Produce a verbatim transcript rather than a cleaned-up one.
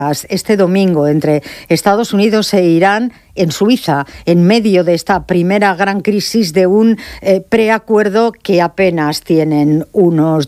este domingo entre Estados Unidos e Irán en Suiza, en medio de esta primera gran crisis de un eh, preacuerdo que apenas tienen unos